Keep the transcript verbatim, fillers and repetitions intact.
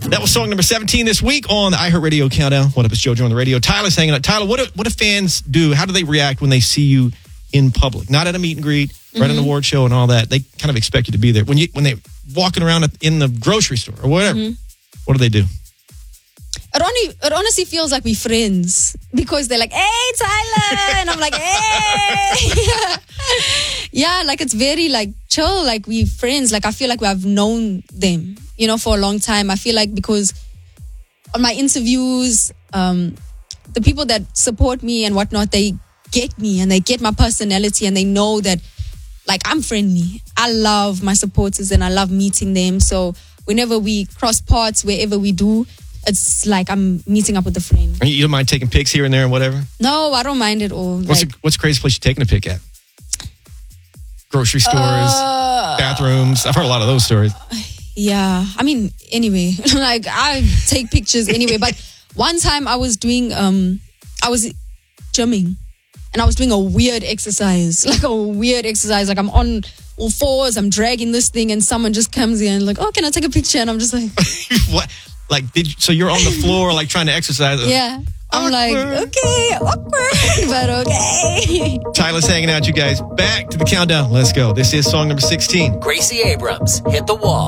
That was song number seventeen this week on the iHeartRadio Countdown. What up, it's JoJo on the radio. Tyler's hanging out. Tyler, what do, what do fans do? How do they react when they see you in public? Not at a meet and greet, mm-hmm. right at an award show and all that. They kind of expect you to be there. When you when they're walking around in the grocery store or whatever, mm-hmm. what do they do? It, only, it honestly feels like we're friends because they're like, hey, Tyler. And I'm like, hey. Yeah, like it's very like chill. Like we're friends. Like I feel like we have known them, you know, for a long time. I feel like because on my interviews, um, the people that support me and whatnot, they get me and they get my personality and they know that like I'm friendly. I love my supporters and I love meeting them. So whenever we cross paths, wherever we do, it's like I'm meeting up with a friend. You don't mind taking pics here and there and whatever? No, I don't mind at all. What's, like, the, what's the craziest place you're taking a pic at? Grocery stores, uh, bathrooms. I've heard a lot of those stories. Yeah. I mean, anyway, like I take pictures anyway. But one time I was doing, um, I was gymming and I was doing a weird exercise, like a weird exercise. Like I'm on all fours, I'm dragging this thing and someone just comes in like, oh, can I take a picture? And I'm just like... What? Like, did you, so you're on the floor, like trying to exercise? Yeah. I'm awkward. Like, okay, awkward, but okay. Tyler's hanging out, you guys. Back to the countdown. Let's go. This is song number sixteen. Gracie Abrams, Hit the Wall.